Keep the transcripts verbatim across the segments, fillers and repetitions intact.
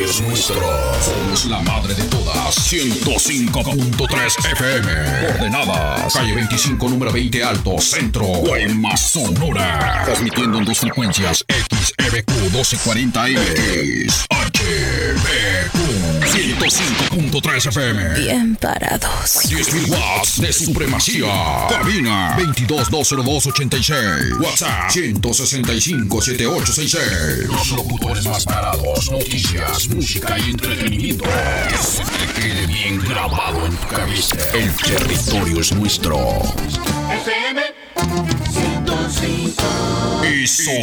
es nuestro. Somos la madre de todas. ciento cinco punto tres F M. Coordenadas. Calle veinticinco, número veinte Alto, Centro, Guaymas, Sonora. Transmitiendo en dos frecuencias. X E B Q doce cuarenta M. X H B Q ciento cinco punto tres F M. Bien parados. diez mil watts de supremacía. Cabina veintidós, dos cero dos, ochenta y seis. WhatsApp ciento sesenta y cinco, setenta y ocho sesenta y seis. Los locutores más parados. Noticias, música y entretenimiento. Que se te quede bien grabado en tu cabeza. El territorio es nuestro. F M ciento cinco. Y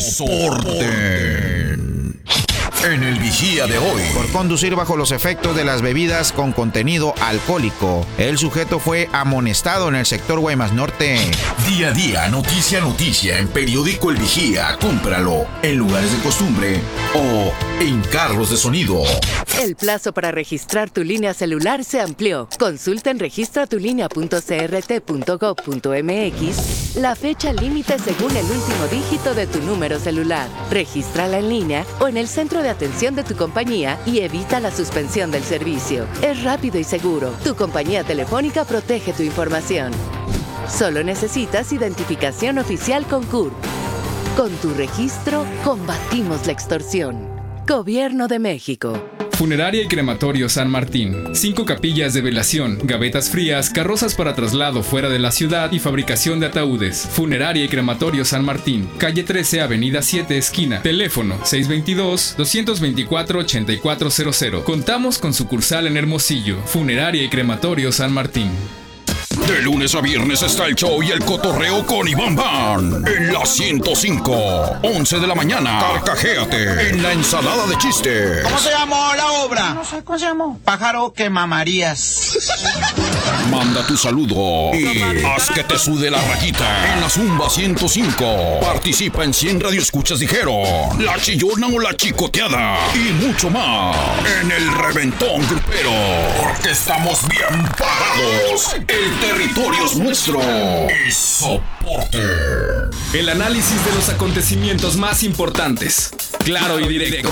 soporten. En el vigía de hoy. Por conducir bajo los efectos de las bebidas con contenido alcohólico, el sujeto fue amonestado en el sector Guaymas Norte. Día a día, noticia a noticia, en periódico El Vigía. Cómpralo en lugares de costumbre o en carros de sonido. El plazo para registrar tu línea celular se amplió. Consulta en registra tu línea punto c r t punto gov punto m x la fecha límite según el último dígito de tu número celular. Regístrala en línea o en el centro de atención de tu compañía y evita la suspensión del servicio. Es rápido y seguro. Tu compañía telefónica protege tu información. Solo necesitas identificación oficial con C U R P. Con tu registro, combatimos la extorsión. Gobierno de México. Funeraria y Crematorio San Martín. Cinco capillas de velación, gavetas frías, carrozas para traslado fuera de la ciudad y fabricación de ataúdes. Funeraria y Crematorio San Martín. Calle trece, Avenida siete, esquina. Teléfono seis dos dos, dos dos cuatro, ocho cuatro cero cero. Contamos con sucursal en Hermosillo. Funeraria y Crematorio San Martín. De lunes a viernes está el show y el cotorreo con Iván Van. En la ciento cinco, once de la mañana. Carcajéate en la ensalada de chistes. ¿Cómo se llamó la obra? No sé, ¿cómo se llamó? Pájaro que mamarías. Manda tu saludo y haz que te sude la rayita. En la Zumba ciento cinco. Participa en cien radioescuchas, dijeron. La chillona o la chicoteada. Y mucho más. En el reventón grupero. Porque estamos bien parados. El territorio es nuestro. Y soporte. El análisis de los acontecimientos más importantes. Claro y directo.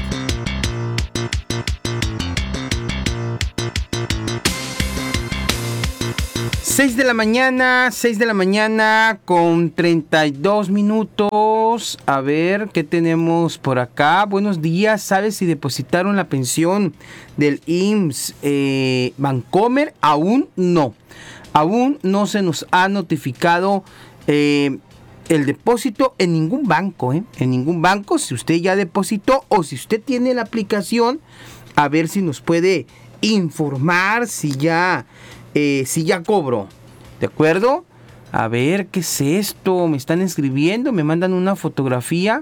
seis de la mañana, seis de la mañana con treinta y dos minutos. A ver, ¿qué tenemos por acá? Buenos días. ¿Sabes si depositaron la pensión del I M S S eh, Bancomer? Aún no. Aún no se nos ha notificado eh, el depósito en ningún banco, ¿eh? En ningún banco. Si usted ya depositó o si usted tiene la aplicación, a ver si nos puede informar si ya... Eh, si ya cobro, ¿de acuerdo? A ver, ¿qué es esto? Me están escribiendo, me mandan una fotografía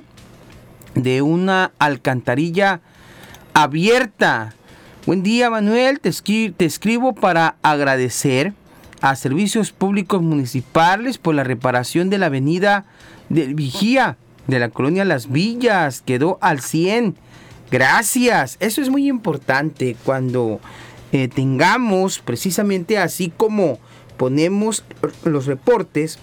de una alcantarilla abierta. Buen día, Manuel, te, escri- te escribo para agradecer a Servicios Públicos Municipales por la reparación de la avenida del Vigía de la colonia Las Villas. Quedó al cien. Gracias. Eso es muy importante cuando... Eh, tengamos precisamente así como ponemos los reportes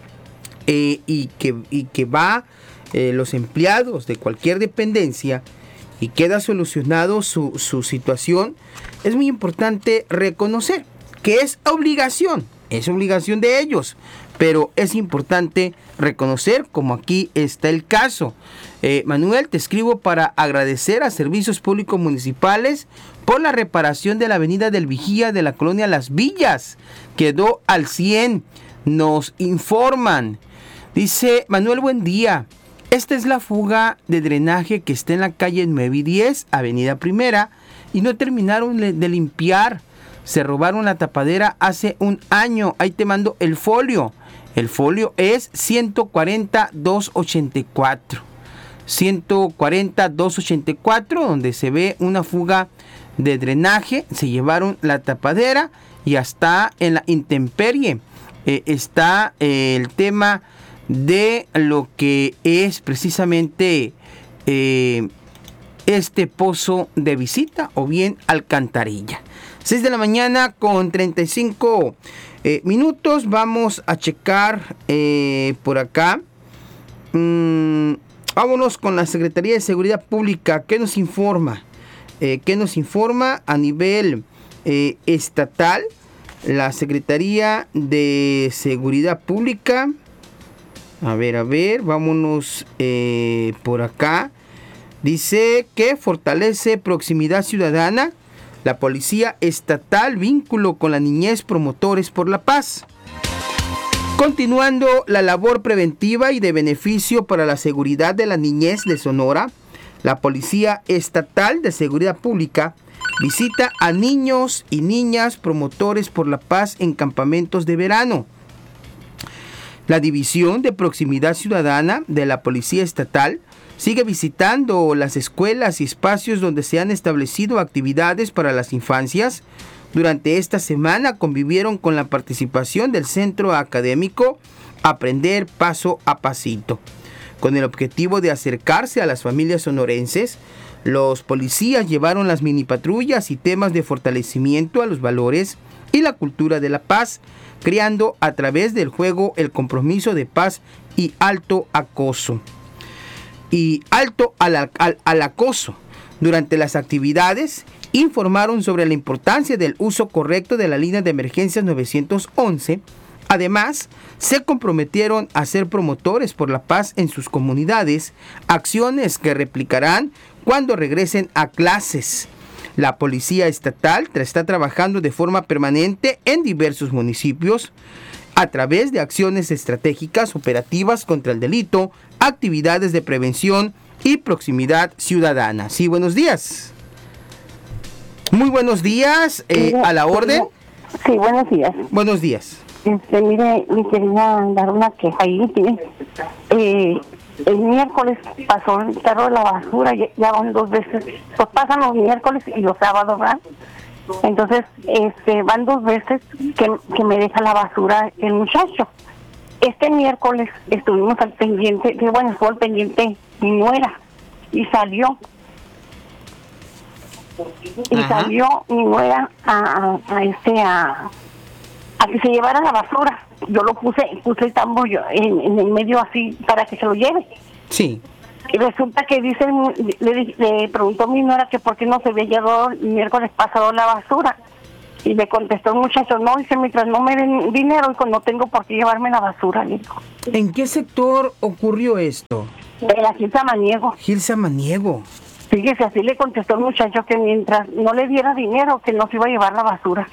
eh, y, que, y que va eh, los empleados de cualquier dependencia y queda solucionado su, su situación, es muy importante reconocer que es obligación, es obligación de ellos, pero es importante reconocer como aquí está el caso. Eh, Manuel, te escribo para agradecer a Servicios Públicos Municipales por la reparación de la avenida del Vigía de la colonia Las Villas. Quedó al cien, nos informan. Dice Manuel, buen día. Esta es la fuga de drenaje que está en la calle nueve y diez, avenida Primera, y no terminaron de limpiar. Se robaron la tapadera hace un año. Ahí te mando el folio. El folio es ciento cuarenta, doscientos ochenta y cuatro. ciento cuarenta, doscientos ochenta y cuatro, donde se ve una fuga de drenaje. Se llevaron la tapadera y hasta en la intemperie eh, está eh, el tema de lo que es precisamente eh, este pozo de visita o bien alcantarilla. seis de la mañana con treinta y cinco eh, minutos. Vamos a checar eh, por acá. Mm, vámonos con la Secretaría de Seguridad Pública. ¿Qué nos informa? eh, ¿qué nos informa a nivel eh, estatal? La Secretaría de Seguridad Pública. A ver, a ver, vámonos eh, por acá. Dice que fortalece proximidad ciudadana. La Policía Estatal, vínculo con la niñez, promotores por la paz. Continuando la labor preventiva y de beneficio para la seguridad de la niñez de Sonora, la Policía Estatal de Seguridad Pública visita a niños y niñas promotores por la paz en campamentos de verano. La División de Proximidad Ciudadana de la Policía Estatal sigue visitando las escuelas y espacios donde se han establecido actividades para las infancias. Durante esta semana convivieron con la participación del centro académico Aprender Paso a Pasito. Con el objetivo de acercarse a las familias sonorenses, los policías llevaron las mini patrullas y temas de fortalecimiento a los valores y la cultura de la paz, creando a través del juego el compromiso de paz y alto acoso. Y alto al, al, al acoso. Durante las actividades, informaron sobre la importancia del uso correcto de la línea de emergencias nueve once. Además, se comprometieron a ser promotores por la paz en sus comunidades, acciones que replicarán cuando regresen a clases. La Policía Estatal está trabajando de forma permanente en diversos municipios a través de acciones estratégicas operativas contra el delito, actividades de prevención y proximidad ciudadana. Sí, buenos días. Muy buenos días, eh, a la orden. Sí, buenos días. Buenos días. Este, mire, me quería dar una queja ahí. Eh, el miércoles pasó el carro de la basura, ya, ya van dos veces. Pues pasan los miércoles y los sábados, ¿verdad? Entonces, este, van dos veces que, que me deja la basura el muchacho. Este miércoles estuvimos al pendiente, que bueno, estuvo al pendiente mi nuera y salió. Y Ajá. salió mi nuera a, a, a este a, a que se llevara la basura. Yo lo puse, puse el tambo yo en, en el medio así para que se lo lleve. Sí. Y resulta que dice, le, le preguntó a mi nuera que por qué no se había llevado el miércoles pasado la basura. Y le contestó el muchacho, no, dice, mientras no me den dinero, y no tengo por qué llevarme la basura, le dijo. ¿En qué sector ocurrió esto? En la Gil Samaniego. Gil Samaniego. Fíjese, así le contestó el muchacho que mientras no le diera dinero, que no se iba a llevar la basura.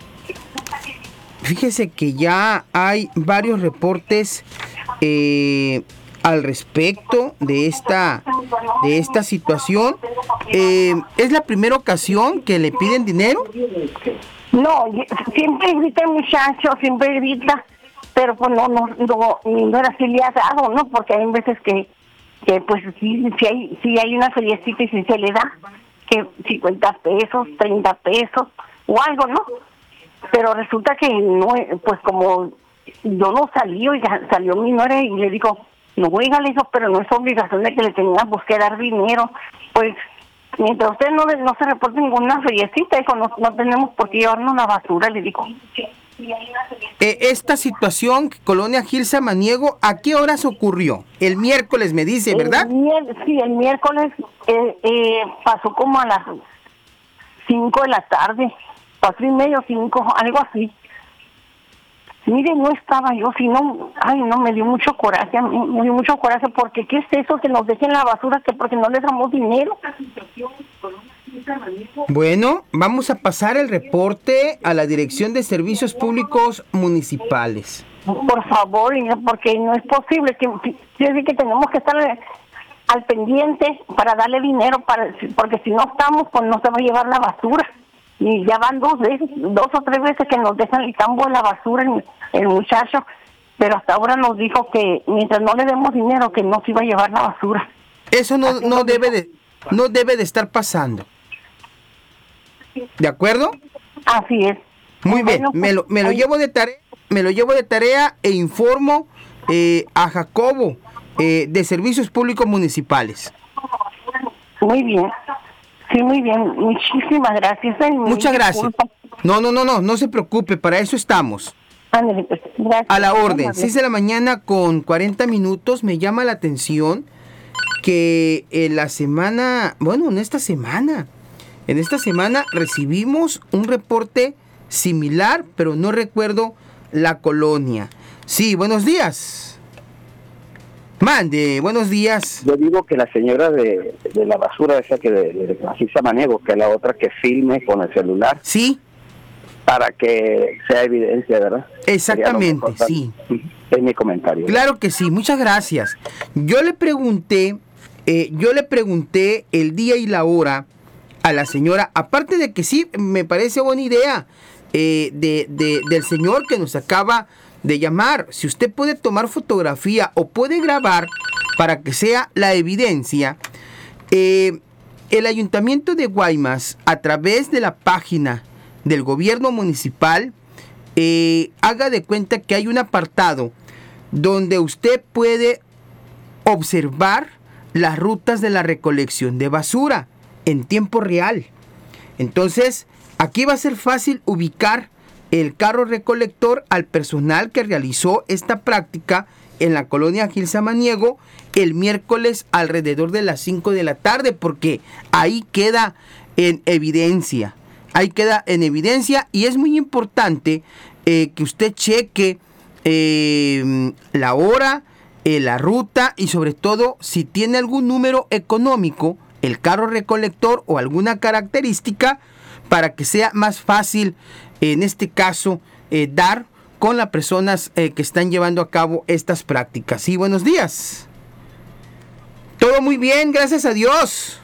Fíjese que ya hay varios reportes eh, al respecto de esta de esta situación. Eh, ¿Es la primera ocasión que le piden dinero? No, siempre grita el muchacho, siempre grita, pero pues no, no, no, no era así le ha dado, ¿no? Porque hay veces que, que pues sí, sí hay, sí hay una feriecita y sí se le da, que cincuenta pesos, treinta pesos o algo, ¿no? Pero resulta que no, pues como yo no salí, oiga, salió mi nuera y le digo, no, oiga, le digo, pero no es obligación de que le tengamos que dar dinero, pues mientras usted no, no se reporte ninguna feriecita, dijo, no, no tenemos por qué llevarnos la basura, le digo. Eh, esta situación, Colonia Gil Samaniego, ¿a qué horas ocurrió? El miércoles me dice, ¿verdad? El mier- sí, el miércoles eh, eh, pasó como a las cinco de la tarde, cuatro y medio, cinco, algo así. Mire, no estaba yo, sino, ay, no, me dio mucho coraje, me dio mucho coraje, porque ¿qué es eso que nos dejen la basura? Que porque no les damos dinero. Bueno, vamos a pasar el reporte a la Dirección de Servicios Públicos Municipales. Por favor, porque no es posible, que quiere decir que tenemos que estar al pendiente para darle dinero, para porque si no estamos, pues no se va a llevar la basura. Y ya van dos veces, dos o tres veces que nos dejan el campo de la basura el, el muchacho, pero hasta ahora nos dijo que mientras no le demos dinero, que no se iba a llevar la basura. Eso no, no debe de, no debe de estar pasando. ¿De acuerdo? Así es. Muy bien, bueno, me lo, me lo llevo de tarea, me lo llevo de tarea e informo eh, a Jacobo eh, de Servicios Públicos Municipales. Muy bien. Sí, muy bien. Muchísimas gracias. Ay, Muchas gracias. Disculpa. No, no, no, no, no se preocupe, para eso estamos. Ándale, pues, gracias. A la orden, seis de la mañana con cuarenta minutos. Me llama la atención que en la semana, bueno, en esta semana, en esta semana recibimos un reporte similar, pero no recuerdo la colonia. Sí, buenos días. Mande, buenos días. Yo digo que la señora de, de la basura esa que de, de, de así Samaniego, que la otra que filme con el celular. Sí. Para que sea evidencia, ¿verdad? Exactamente, sí. Es mi comentario. Claro que sí, muchas gracias. Yo le pregunté, eh, yo le pregunté el día y la hora a la señora, aparte de que sí, me parece buena idea eh, de, de, del señor que nos acaba de llamar. Si usted puede tomar fotografía o puede grabar para que sea la evidencia, eh, el Ayuntamiento de Guaymas, a través de la página del gobierno municipal, eh, haga de cuenta que hay un apartado donde usted puede observar las rutas de la recolección de basura en tiempo real. Entonces, aquí va a ser fácil ubicar el carro recolector al personal que realizó esta práctica en la colonia Gil Samaniego el miércoles alrededor de las cinco de la tarde, porque ahí queda en evidencia. Ahí queda en evidencia y es muy importante eh, que usted cheque eh, la hora, eh, la ruta y sobre todo si tiene algún número económico, el carro recolector o alguna característica para que sea más fácil, en este caso, eh, dar con las personas eh, que están llevando a cabo estas prácticas. Sí, buenos días. Todo muy bien, gracias a Dios.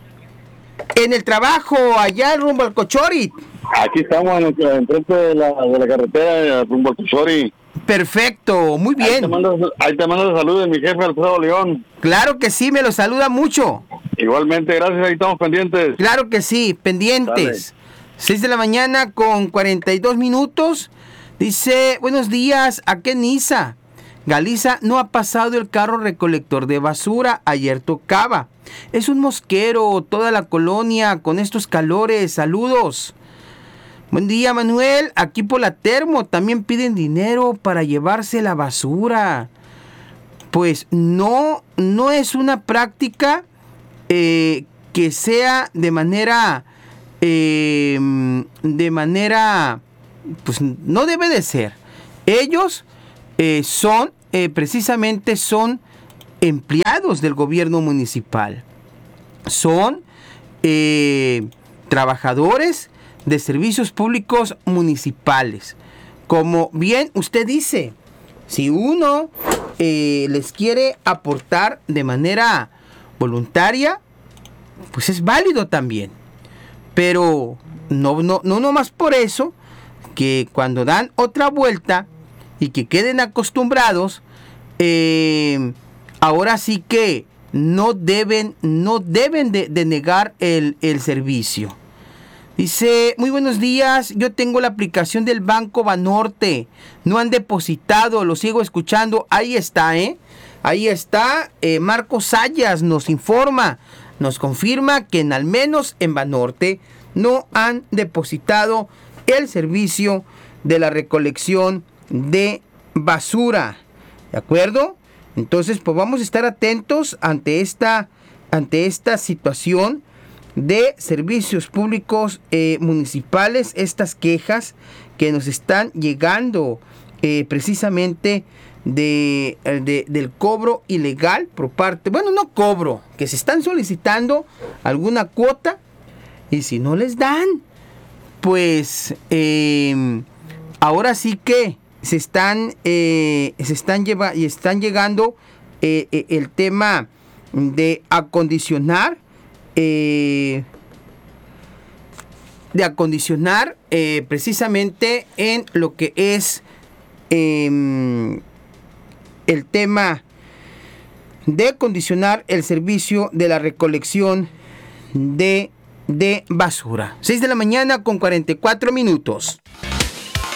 En el trabajo, allá rumbo al Cochori. Aquí estamos en el, en frente de la, de la carretera rumbo al Cochori. Perfecto, muy bien. Ahí te mando, ahí te mando saludos de mi jefe Alfredo León. Claro que sí, me lo saluda mucho. Igualmente, gracias, ahí estamos pendientes. Claro que sí, pendientes. Dale. seis de la mañana con cuarenta y dos minutos. Dice, buenos días, ¿a qué Niza? Galiza no ha pasado el carro recolector de basura, ayer tocaba. Es un mosquero, toda la colonia con estos calores, saludos. Buen día, Manuel, aquí por la Termo también piden dinero para llevarse la basura. Pues no, no es una práctica eh, que sea de manera, eh, de manera, pues no debe de ser. Ellos eh, son, eh, precisamente son empleados del gobierno municipal. Son eh, trabajadores de servicios públicos municipales. Como bien usted dice, si uno eh, les quiere aportar de manera voluntaria, pues es válido también. Pero no, no, no nomás por eso, que cuando dan otra vuelta y que queden acostumbrados, eh, ahora sí que no deben, no deben de, de negar el, el servicio. Dice, muy buenos días, yo tengo la aplicación del Banco Banorte, no han depositado, lo sigo escuchando, ahí está, ¿eh? Ahí está, eh, Marcos Sayas nos informa, nos confirma que en al menos en Banorte no han depositado el servicio de la recolección de basura, ¿de acuerdo? Entonces, pues vamos a estar atentos ante esta, ante esta situación de servicios públicos eh, municipales, estas quejas que nos están llegando eh, precisamente de, de, del cobro ilegal por parte, bueno, no cobro, que se están solicitando alguna cuota y si no les dan, pues eh, ahora sí que se están, eh, se están, lleva, y están llegando eh, eh, el tema de acondicionar Eh, de acondicionar eh, precisamente en lo que es eh, el tema de acondicionar el servicio de la recolección de, de basura. seis de la mañana con cuarenta y cuatro minutos.